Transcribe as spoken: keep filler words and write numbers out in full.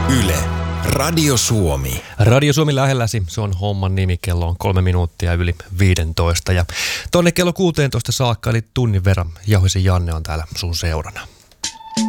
Yle, Radio Suomi. Radio Suomi lähelläsi, se on homman nimi, kello on kolme minuuttia yli viidentoista ja tonne kello kuusitoista saakka, eli tunnin verran, Jauhisen Janne on täällä sun seurana.